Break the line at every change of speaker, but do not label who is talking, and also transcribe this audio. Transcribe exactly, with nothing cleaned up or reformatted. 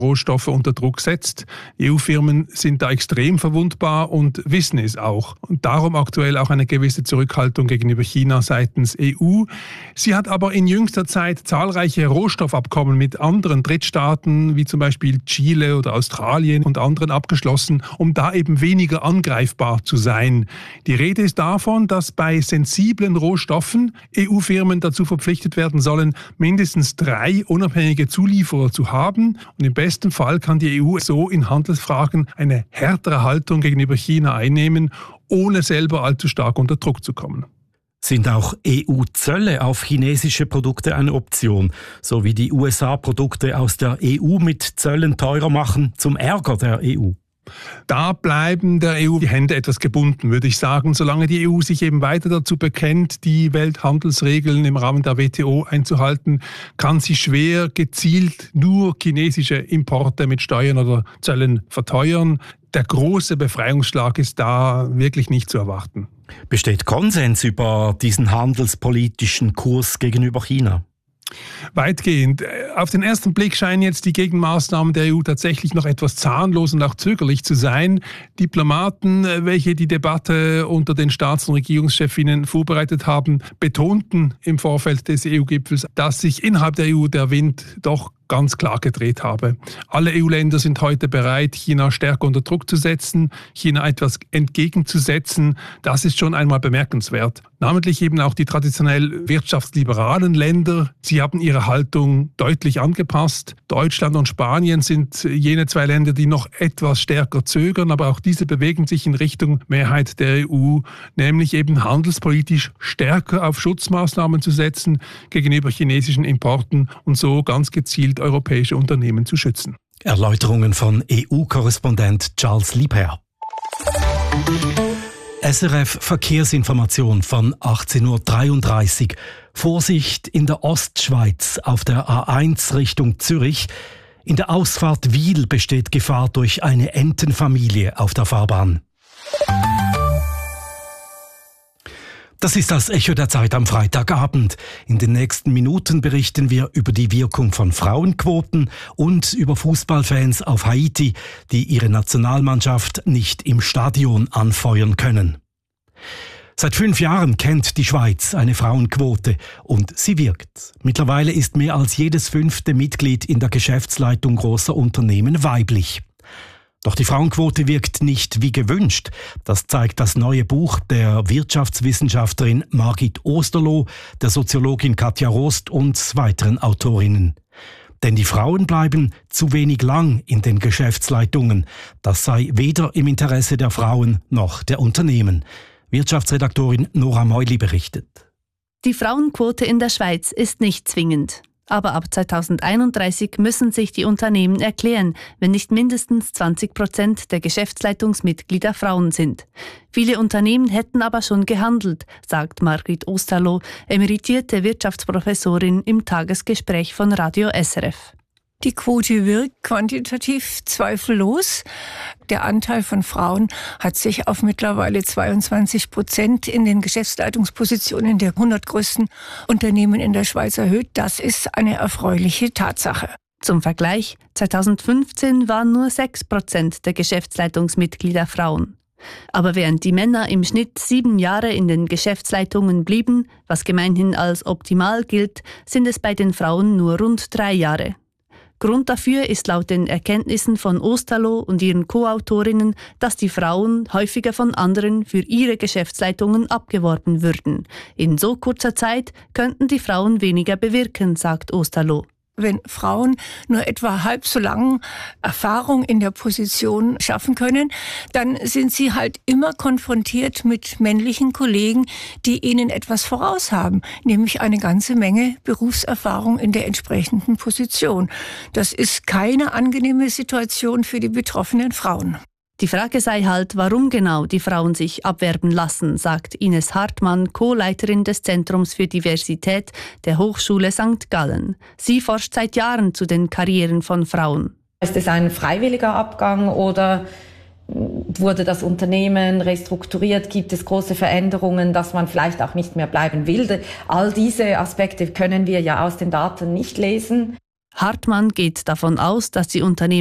Rohstoffe unter Druck setzt. Die E U-Firmen sind da extrem verwundbar und wissen es auch. Und darum aktuell auch eine gewisse Zurückhaltung gegenüber China seitens E U. Sie hat aber in jüngster Zeit zahlreiche Rohstoffabkommen mit anderen Drittstaaten, wie zum Beispiel Chile oder Australien und anderen abgeschlossen, um da eben weniger angreifbar zu sein. Die Rede ist davon, dass bei sensiblen Rohstoffen E U-Firmen dazu verpflichtet werden sollen, mindestens drei unabhängige Zulieferer zu haben. Und im besten Fall kann die E U so in Handelsfragen eine härtere Haltung gegenüber China einnehmen, ohne selber allzu stark unter Druck zu kommen.
Sind auch E U-Zölle auf chinesische Produkte eine Option, so wie die U S A Produkte aus der E U mit Zöllen teurer machen, zum Ärger der E U?
Da bleiben der E U die Hände etwas gebunden, würde ich sagen. Solange die E U sich eben weiter dazu bekennt, die Welthandelsregeln im Rahmen der W T O einzuhalten, kann sie schwer gezielt nur chinesische Importe mit Steuern oder Zöllen verteuern. Der große Befreiungsschlag ist da wirklich nicht zu erwarten.
Besteht Konsens über diesen handelspolitischen Kurs gegenüber China?
Weitgehend. Auf den ersten Blick scheinen jetzt die Gegenmaßnahmen der E U tatsächlich noch etwas zahnlos und auch zögerlich zu sein. Diplomaten, welche die Debatte unter den Staats- und Regierungschefinnen vorbereitet haben, betonten im Vorfeld des E U-Gipfels, dass sich innerhalb der E U der Wind doch ganz klar gedreht habe. Alle E U-Länder sind heute bereit, China stärker unter Druck zu setzen, China etwas entgegenzusetzen. Das ist schon einmal bemerkenswert. Namentlich eben auch die traditionell wirtschaftsliberalen Länder. Sie haben ihre Haltung deutlich angepasst. Deutschland und Spanien sind jene zwei Länder, die noch etwas stärker zögern, aber auch diese bewegen sich in Richtung Mehrheit der E U, nämlich eben handelspolitisch stärker auf Schutzmaßnahmen zu setzen gegenüber chinesischen Importen und so ganz gezielt europäische Unternehmen zu schützen.
Erläuterungen von E U-Korrespondent Charles Liebherr. S R F Verkehrsinformation von achtzehn Uhr dreiunddreißig. Vorsicht in der Ostschweiz auf der A eins Richtung Zürich. In der Ausfahrt Wil besteht Gefahr durch eine Entenfamilie auf der Fahrbahn. Das ist das Echo der Zeit am Freitagabend. In den nächsten Minuten berichten wir über die Wirkung von Frauenquoten und über Fußballfans auf Haiti, die ihre Nationalmannschaft nicht im Stadion anfeuern können. Seit fünf Jahren kennt die Schweiz eine Frauenquote und sie wirkt. Mittlerweile ist mehr als jedes fünfte Mitglied in der Geschäftsleitung großer Unternehmen weiblich. Doch die Frauenquote wirkt nicht wie gewünscht. Das zeigt das neue Buch der Wirtschaftswissenschaftlerin Margit Osterloh, der Soziologin Katja Rost und weiteren Autorinnen. Denn die Frauen bleiben zu wenig lang in den Geschäftsleitungen. Das sei weder im Interesse der Frauen noch der Unternehmen. Wirtschaftsredaktorin Nora Meuli berichtet.
Die Frauenquote in der Schweiz ist nicht zwingend. Aber ab zweitausendeinunddreißig müssen sich die Unternehmen erklären, wenn nicht mindestens zwanzig Prozent der Geschäftsleitungsmitglieder Frauen sind. Viele Unternehmen hätten aber schon gehandelt, sagt Margrit Osterloh, emeritierte Wirtschaftsprofessorin im Tagesgespräch von Radio S R F.
Die Quote wirkt quantitativ zweifellos. Der Anteil von Frauen hat sich auf mittlerweile zweiundzwanzig Prozent in den Geschäftsleitungspositionen der hundert größten Unternehmen in der Schweiz erhöht. Das ist eine erfreuliche Tatsache.
Zum Vergleich, zweitausendfünfzehn waren nur sechs Prozent der Geschäftsleitungsmitglieder Frauen. Aber während die Männer im Schnitt sieben Jahre in den Geschäftsleitungen blieben, was gemeinhin als optimal gilt, sind es bei den Frauen nur rund drei Jahre. Grund dafür ist laut den Erkenntnissen von Osterloh und ihren Co-Autorinnen, dass die Frauen häufiger von anderen für ihre Geschäftsleitungen abgeworben würden. In so kurzer Zeit könnten die Frauen weniger bewirken, sagt Osterloh.
Wenn Frauen nur etwa halb so lange Erfahrung in der Position schaffen können, dann sind sie halt immer konfrontiert mit männlichen Kollegen, die ihnen etwas voraus haben, nämlich eine ganze Menge Berufserfahrung in der entsprechenden Position. Das ist keine angenehme Situation für die betroffenen Frauen.
Die Frage sei halt, warum genau die Frauen sich abwerben lassen, sagt Ines Hartmann, Co-Leiterin des Zentrums für Diversität der Hochschule Sankt Gallen. Sie forscht seit Jahren zu den Karrieren von Frauen.
Ist es ein freiwilliger Abgang oder wurde das Unternehmen restrukturiert? Gibt es große Veränderungen, dass man vielleicht auch nicht mehr bleiben will? All diese Aspekte können wir ja aus den Daten nicht lesen.
Hartmann geht davon aus, dass die Unternehmen